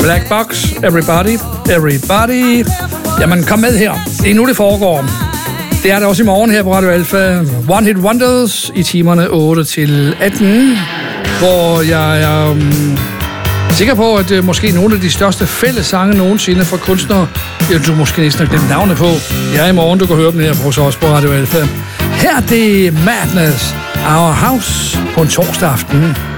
Black Box, Everybody. Jamen, kom med her. Det er nu, det foregår. Det er det også i morgen her på Radio Alpha. One Hit Wonders i timerne 8 til 18, hvor jeg er sikker på, at måske nogle af de største fællessange nogensinde for kunstnere, du måske næsten har glemt navnet på. Jeg er i morgen, du kan høre dem her hos os på Radio Alpha. Her er det Madness, Our House på en torsdag aften.